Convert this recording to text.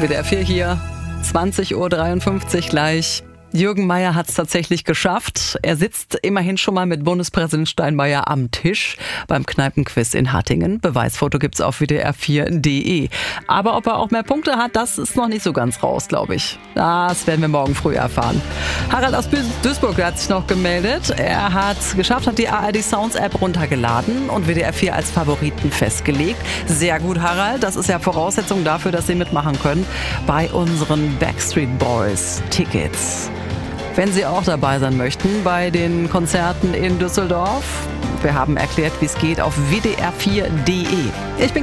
WDR 4 hier, 20:53 Uhr gleich. Jürgen Mayer hat es tatsächlich geschafft. Er sitzt immerhin schon mal mit Bundespräsident Steinmeier am Tisch beim Kneipenquiz in Hattingen. Beweisfoto gibt's auf wdr4.de. Aber ob er auch mehr Punkte hat, das ist noch nicht so ganz raus, glaube ich. Das werden wir morgen früh erfahren. Harald aus Duisburg hat sich noch gemeldet. Er hat es geschafft, hat die ARD Sounds App runtergeladen und WDR 4 als Favoriten festgelegt. Sehr gut, Harald. Das ist ja Voraussetzung dafür, dass Sie mitmachen können bei unseren Backstreet Boys Tickets. Wenn Sie auch dabei sein möchten bei den Konzerten in Düsseldorf, wir haben erklärt, wie es geht auf wdr4.de. Ich bin